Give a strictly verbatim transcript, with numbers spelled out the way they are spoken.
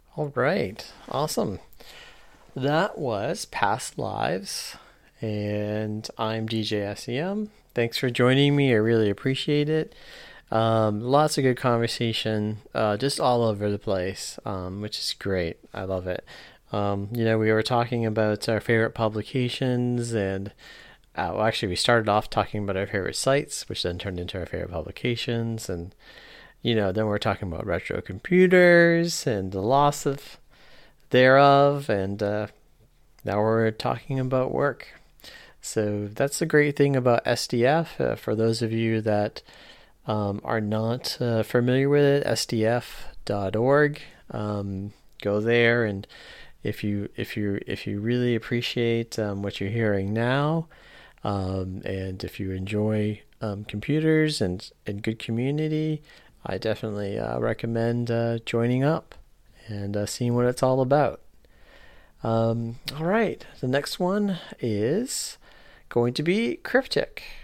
All right. Awesome. That was Past Lives, and I'm D J S E M. Thanks for joining me. I really appreciate it. Um, lots of good conversation, uh, just all over the place, um, which is great. I love it. Um, you know, we were talking about our favorite publications, and uh, well, actually, we started off talking about our favorite sites, which then turned into our favorite publications, and you know, then we're talking about retro computers and the loss of thereof, and uh, now we're talking about work. So that's the great thing about S D F. Uh, for those of you that um, are not uh, familiar with it, S D F dot org. Um, go there, and if you if you if you really appreciate um, what you're hearing now, um, and if you enjoy um, computers and and good community, I definitely uh, recommend uh, joining up and uh, seeing what it's all about. Um, all right, the next one is going to be Cryptic.